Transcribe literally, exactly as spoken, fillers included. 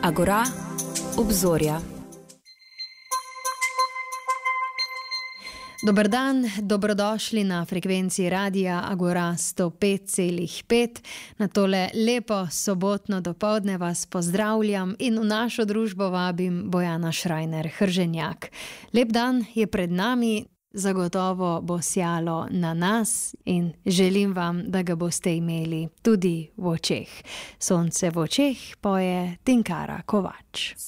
Agora, obzorja. Dober dan, dobrodošli na frekvenci radia Agora sto pet celih pet. Na tole lepo sobotno dopoldne vas pozdravljam in v našo družbo vabim Bojana Šrajner Hrženjak. Lep dan je pred nami, zagotovo bo sijalo na nas in želim vam, da ga boste imeli tudi v očeh. Sonce v očeh poje Tinkara Kovač.